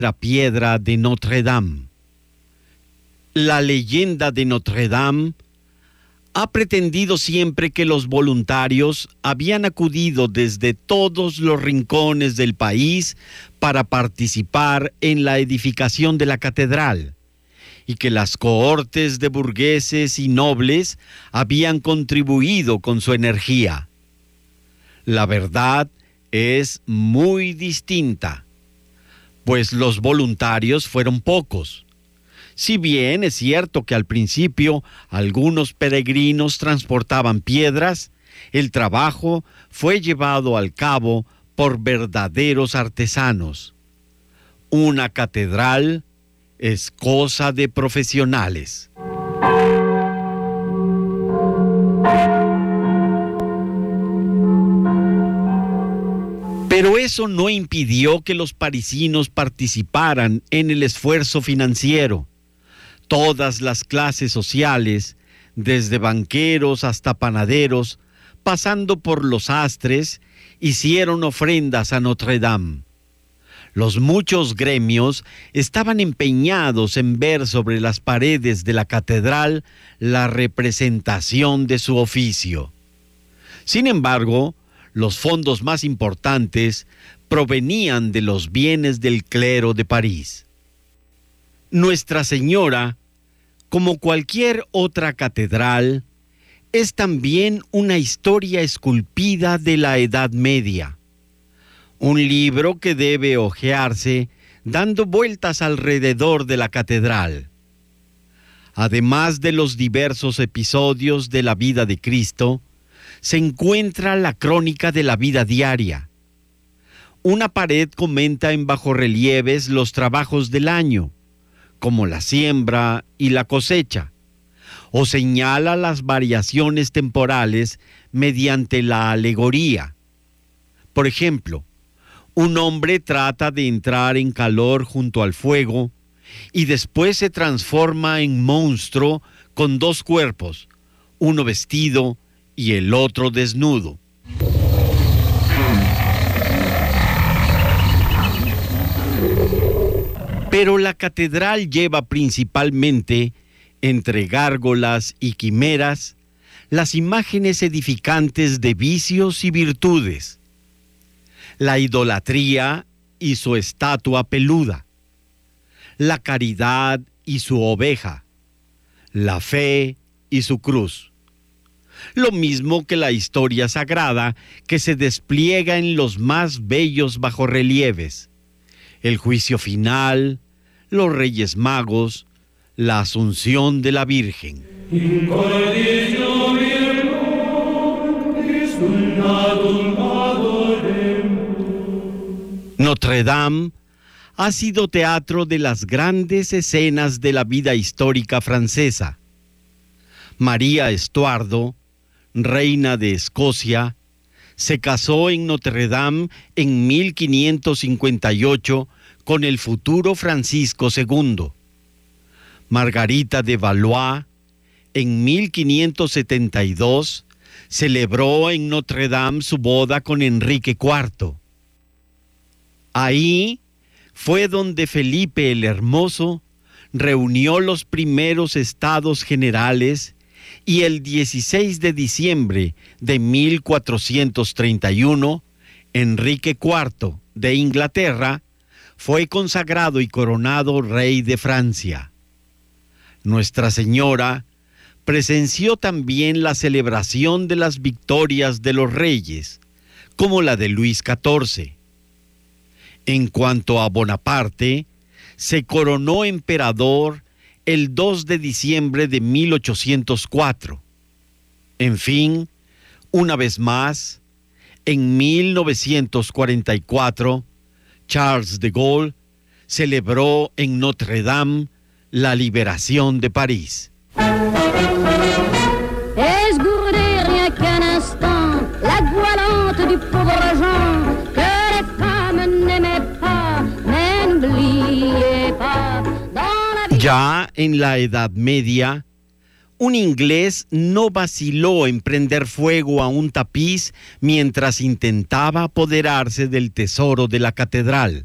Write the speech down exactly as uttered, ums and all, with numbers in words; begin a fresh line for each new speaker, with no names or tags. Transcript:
la piedra de Notre Dame. La leyenda de Notre Dame ha pretendido siempre que los voluntarios habían acudido desde todos los rincones del país para participar en la edificación de la catedral, y que las cohortes de burgueses y nobles habían contribuido con su energía. La verdad es muy distinta, pues los voluntarios fueron pocos. Si bien es cierto que al principio algunos peregrinos transportaban piedras, el trabajo fue llevado al cabo por verdaderos artesanos. Una catedral es cosa de profesionales. Pero eso no impidió que los parisinos participaran en el esfuerzo financiero. Todas las clases sociales, desde banqueros hasta panaderos, pasando por los sastres, hicieron ofrendas a Notre Dame. Los muchos gremios estaban empeñados en ver sobre las paredes de la catedral la representación de su oficio. Sin embargo, los fondos más importantes provenían de los bienes del clero de París. Nuestra Señora, como cualquier otra catedral, es también una historia esculpida de la Edad Media. Un libro que debe hojearse dando vueltas alrededor de la catedral. Además de los diversos episodios de la vida de Cristo, se encuentra la crónica de la vida diaria. Una pared comenta en bajorrelieves los trabajos del año, como la siembra y la cosecha, o señala las variaciones temporales mediante la alegoría. Por ejemplo, un hombre trata de entrar en calor junto al fuego y después se transforma en monstruo con dos cuerpos, uno vestido y el otro desnudo. Pero la catedral lleva principalmente, entre gárgolas y quimeras, las imágenes edificantes de vicios y virtudes, la idolatría y su estatua peluda, la caridad y su oveja, la fe y su cruz. Lo mismo que la historia sagrada que se despliega en los más bellos bajorrelieves, el juicio final, los Reyes Magos, la Asunción de la Virgen. Notre Dame ha sido teatro de las grandes escenas de la vida histórica francesa. María Estuardo, reina de Escocia, se casó en Notre Dame en mil quinientos cincuenta y ocho con el futuro Francisco segundo. Margarita de Valois, en mil quinientos setenta y dos, celebró en Notre Dame su boda con Enrique cuarto. Ahí fue donde Felipe el Hermoso reunió los primeros estados generales y el dieciséis de diciembre de mil cuatrocientos treinta y uno, Enrique cuarto de Inglaterra fue consagrado y coronado rey de Francia. Nuestra Señora presenció también la celebración de las victorias de los reyes, como la de Luis catorce. En cuanto a Bonaparte, se coronó emperador el dos de diciembre de mil ochocientos cuatro. En fin, una vez más, en mil novecientos cuarenta y cuatro, Charles de Gaulle celebró en Notre Dame la liberación de París.
Esgourdez rien qu'un instant la goualante du pauvre Jean que les femmes n'aimaient pas, mais n'oubliez pas.
Ya en la Edad Media, un inglés no vaciló en prender fuego a un tapiz mientras intentaba apoderarse del tesoro de la catedral.